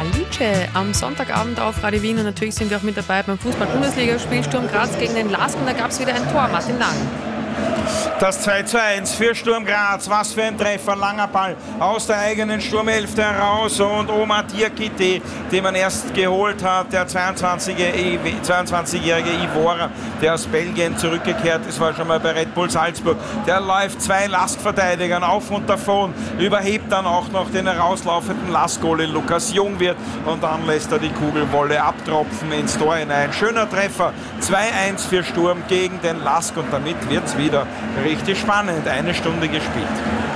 Alice am Sonntagabend auf Radio Wien und natürlich sind wir auch mit dabei beim Fußball-Bundesliga-Spiel Sturm Graz gegen den LASK und da gab es wieder ein Tor, Martin Lang. Das 2:1 für Sturm Graz. Was für ein Treffer. Langer Ball aus der eigenen Sturmhälfte heraus und Omar Diakite, den man erst geholt hat, der 22-jährige Ivora, der aus Belgien zurückgekehrt ist, war schon mal bei Red Bull Salzburg. Der läuft 2 LASK-Verteidigern auf und davon, überhebt dann auch noch den herauslaufenden LASK-Goalie Lukas Jungwirth und dann lässt er die Kugelwolle abtropfen ins Tor hinein. Schöner Treffer. 2:1 für Sturm gegen den LASK und damit wird es wieder richtig spannend. 1 Stunde gespielt.